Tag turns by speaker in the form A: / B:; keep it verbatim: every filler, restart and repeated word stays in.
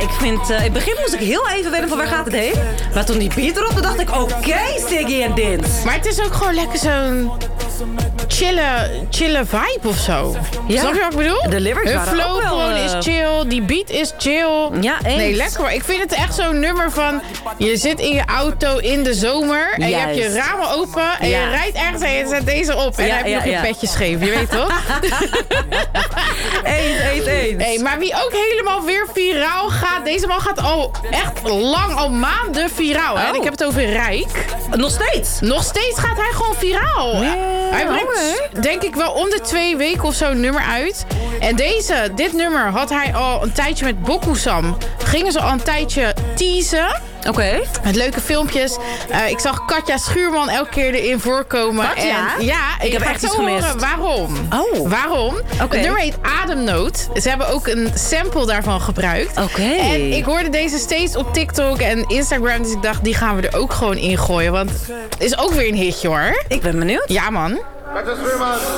A: ik vind... Uh, in het begin moest ik heel even wennen van waar gaat het heen. Maar toen die beat erop, dan dacht ik... Oké, okay, Siggy en Dins.
B: Maar het is ook gewoon lekker zo'n... Chille, chille vibe of zo. Ja. Snap je wat ik bedoel?
A: De lyrics
B: Hun
A: waren
B: flow
A: ook wel,
B: gewoon
A: uh...
B: is chill. Die beat is chill.
A: Ja, eens.
B: Nee, lekker hoor. Ik vind het echt zo'n nummer van... Je zit in je auto in de zomer. En
A: Juist.
B: je hebt je ramen open. En ja. je rijdt ergens en je zet deze op. En
A: ja,
B: dan heb je
A: ja,
B: nog je
A: ja.
B: petje scheef. Je weet toch?
A: Eens, eens, eens.
B: Hey, maar wie ook helemaal weer viraal gaat... Deze man gaat al echt lang, al maanden viraal. Oh. En ik heb het over Rijk.
A: Nog steeds?
B: Nog steeds gaat hij gewoon viraal.
A: Yeah,
B: hij brengt,
A: okay.
B: denk ik wel, om de twee weken of zo een nummer uit. En deze, dit nummer had hij al een tijdje met Bokusam. Gingen ze al een tijdje teasen.
A: Oké. Okay.
B: Met leuke filmpjes. Uh, ik zag Katja Schuurman elke keer erin voorkomen.
A: Katja?
B: En, ja,
A: ik heb echt iets gemist.
B: Waarom?
A: Oh.
B: Waarom?
A: Okay.
B: Het nummer heet Ademnood. Ze hebben ook een sample daarvan gebruikt.
A: Oké. Okay.
B: En ik hoorde deze steeds op TikTok en Instagram. Dus ik dacht, die gaan we er ook gewoon in gooien. Want het is ook weer een hitje hoor.
A: Ik ben benieuwd.
B: Ja man.